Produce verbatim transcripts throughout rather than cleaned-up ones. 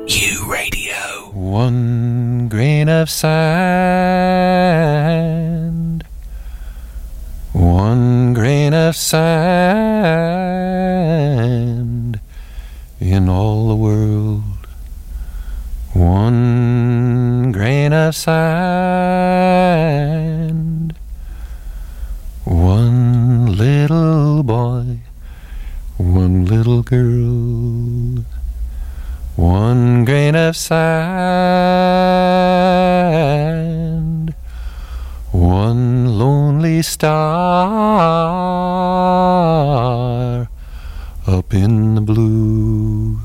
U-Radio. One grain of sand, one grain of sand in all the world. One grain of sand, one little boy, one little girl. One grain of sand, one lonely star up in the blue.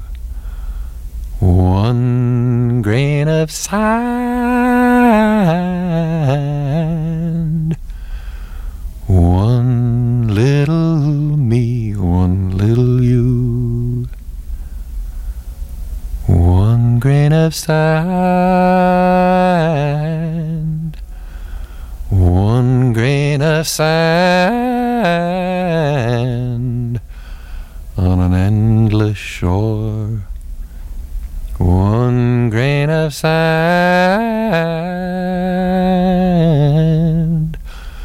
One grain of sand, one little me, one little you. One grain of sand, one grain of sand on an endless shore. One grain of sand,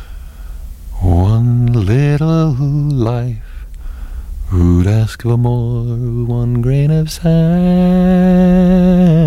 one little life. Who'd ask for more? One grain of sand.